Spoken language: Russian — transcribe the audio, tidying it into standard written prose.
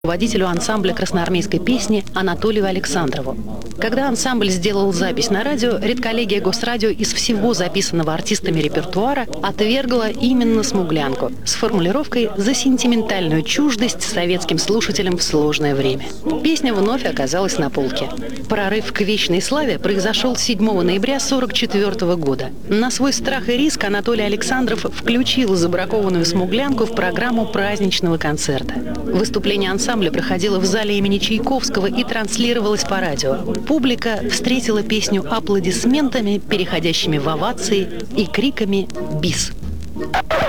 руководителю ансамбля красноармейской песни Анатолию Александрову. Когда ансамбль сделал запись на радио, редколлегия Госрадио из всего записанного артистами репертуара отвергла именно «Смуглянку» с формулировкой «за сентиментальную чуждость советским слушателям в сложное время». Песня вновь оказалась на полке. Прорыв к вечной славе произошел 7 ноября 1944 года. На свой страх и риск Анатолий Александров включил забракованную «Смуглянку» в программу праздничного концерта. Выступление ансамбля проходило в зале имени Чайковского и транслировалось по радио. Публика встретила песню аплодисментами, переходящими в овации и криками «Бис!».